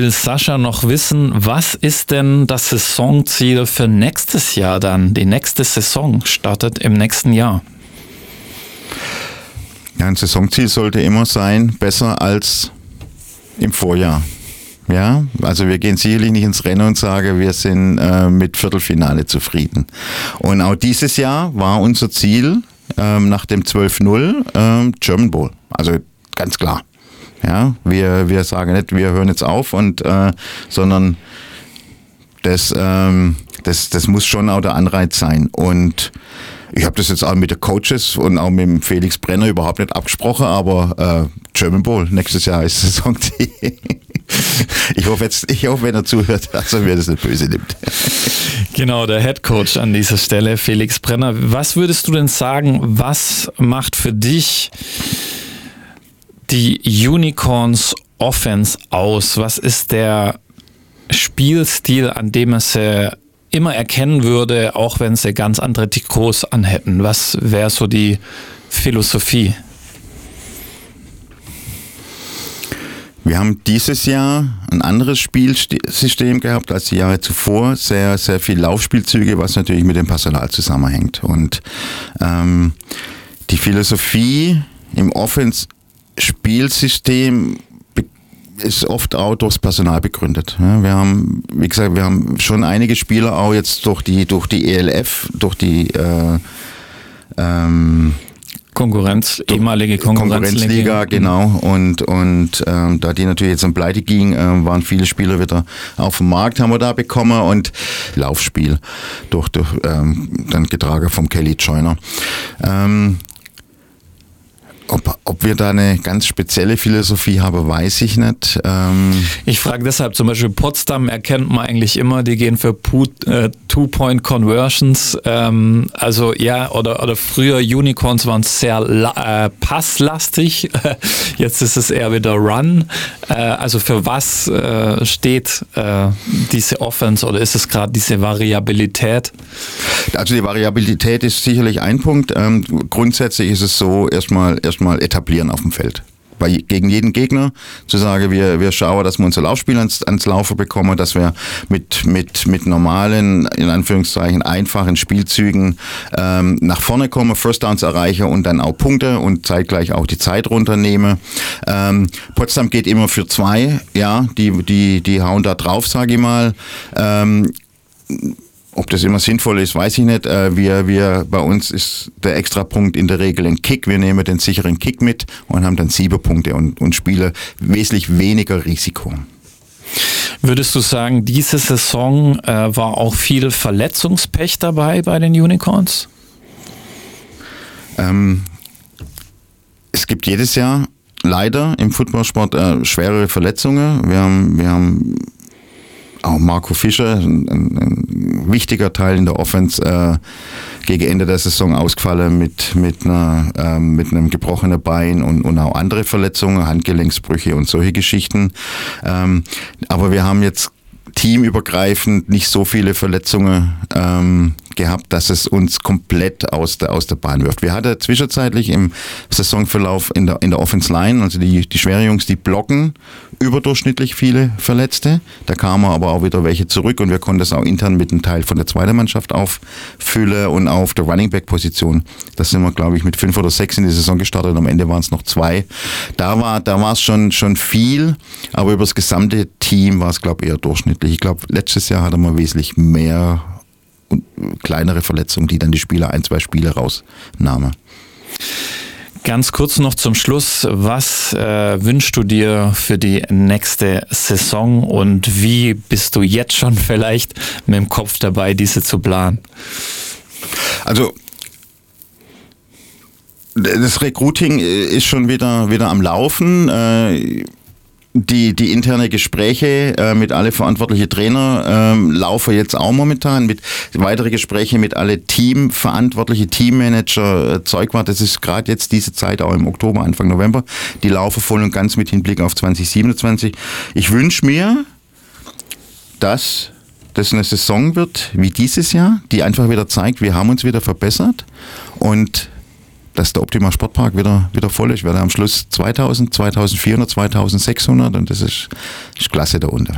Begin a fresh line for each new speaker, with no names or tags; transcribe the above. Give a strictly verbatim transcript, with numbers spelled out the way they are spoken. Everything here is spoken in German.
Will Sascha noch wissen, was ist denn das Saisonziel für nächstes Jahr dann? Die nächste Saison startet im nächsten Jahr.
Ja, ein Saisonziel sollte immer sein, besser als im Vorjahr. Ja, also wir gehen sicherlich nicht ins Rennen und sagen, wir sind äh, mit Viertelfinale zufrieden. Und auch dieses Jahr war unser Ziel ähm, nach dem zwölf null ähm, German Bowl. Also ganz klar. Ja, wir, wir sagen nicht, wir hören jetzt auf, und äh, sondern das, ähm, das, das muss schon auch der Anreiz sein. Und ich habe das jetzt auch mit den Coaches und auch mit dem Felix Brenner überhaupt nicht abgesprochen, aber äh, German Bowl nächstes Jahr ist Saisonziel. Ich hoffe jetzt, ich hoffe, wenn er zuhört, dass er mir das nicht böse nimmt.
Genau, der Head Coach an dieser Stelle, Felix Brenner. Was würdest du denn sagen, was macht für dich die Unicorns Offense aus? Was ist der Spielstil, an dem man sie immer erkennen würde, auch wenn sie ganz andere Trikots anhätten? Was wäre so die Philosophie?
Wir haben dieses Jahr ein anderes Spielsystem gehabt als die Jahre zuvor. Sehr, sehr viel Laufspielzüge, was natürlich mit dem Personal zusammenhängt. Und ähm, die Philosophie im Offense-Spielsystem ist oft auch durchs Personal begründet. Ja, wir haben, wie gesagt, wir haben schon einige Spieler auch jetzt durch die, durch die E L F, durch die äh, ähm,
Konkurrenz, ehemalige Konkurrenzliga.
Konkurrenzliga, genau. Und, und ähm, da die natürlich jetzt am Pleite ging, äh, waren viele Spieler wieder auf dem Markt, haben wir da bekommen, und Laufspiel durch, durch ähm, dann getragen vom Kelly Joyner. Ähm, Ob, ob wir da eine ganz spezielle Philosophie haben, weiß ich nicht. Ähm
ich frage deshalb, zum Beispiel Potsdam erkennt man eigentlich immer, die gehen für äh, Two-Point-Conversions. Ähm, also ja, oder, oder früher Unicorns waren sehr la- äh, passlastig. Jetzt ist es eher wieder Run. Äh, also für was äh, steht äh, diese Offense, oder ist es gerade diese Variabilität?
Also die Variabilität ist sicherlich ein Punkt. Ähm, grundsätzlich ist es so, erstmal erstmal etablieren auf dem Feld. Bei, gegen jeden Gegner zu sagen, wir, wir schauen, dass wir unser Laufspiel ans, ans Laufen bekommen, dass wir mit, mit, mit normalen, in Anführungszeichen, einfachen Spielzügen ähm, nach vorne kommen, First Downs erreichen und dann auch Punkte und zeitgleich auch die Zeit runternehmen. Ähm, Potsdam geht immer für zwei, ja, die, die, die hauen da drauf, sage ich mal. Ähm, Ob das immer sinnvoll ist, weiß ich nicht. Wir, wir, bei uns ist der Extrapunkt in der Regel ein Kick. Wir nehmen den sicheren Kick mit und haben dann sieben Punkte und, und spielen wesentlich weniger Risiko.
Würdest du sagen, diese Saison äh, war auch viel Verletzungspech dabei bei den Unicorns?
Ähm, es gibt jedes Jahr leider im Footballsport äh, schwere Verletzungen. Wir haben, wir haben auch Marco Fischer, ein, ein wichtiger Teil in der Offense, äh, gegen Ende der Saison ausgefallen mit, mit, einer, äh, mit einem gebrochenen Bein und, und auch andere Verletzungen, Handgelenksbrüche und solche Geschichten. Ähm, aber wir haben jetzt teamübergreifend nicht so viele Verletzungen ähm, gehabt, dass es uns komplett aus der, aus der Bahn wirft. Wir hatten zwischenzeitlich im Saisonverlauf in der, in der Offense Line, also die, die schweren Jungs, die blocken, überdurchschnittlich viele Verletzte. Da kamen aber auch wieder welche zurück und wir konnten das auch intern mit einem Teil von der zweiten Mannschaft auffüllen und auf der Running Back Position. Da sind wir, glaube ich, mit fünf oder sechs in die Saison gestartet und am Ende waren es noch zwei. Da war, da war es schon, schon viel, aber über das gesamte Team war es, glaube ich, eher durchschnittlich. Ich glaube, letztes Jahr hatten wir wesentlich mehr und kleinere Verletzungen, die dann die Spieler ein, zwei Spiele rausnahmen.
Ganz kurz noch zum Schluss, was äh, wünschst du dir für die nächste Saison und wie bist du jetzt schon vielleicht mit dem Kopf dabei, diese zu planen?
Also das Recruiting ist schon wieder, wieder am Laufen. Äh, Die, die interne Gespräche äh, mit alle verantwortlichen Trainer ähm, laufen jetzt auch momentan, mit weitere Gespräche mit alle Teamverantwortliche, Teammanager, äh, Zeugwart, das ist gerade jetzt diese Zeit, auch im Oktober, Anfang November, die laufen voll und ganz mit Hinblick auf zwanzig siebenundzwanzig. Ich wünsche mir, dass das eine Saison wird wie dieses Jahr, die einfach wieder zeigt, wir haben uns wieder verbessert und dass der Optima Sportpark wieder, wieder voll ist. Wir haben am Schluss zweitausend, zweitausendvierhundert, zweitausendsechshundert und das ist, ist klasse da unten.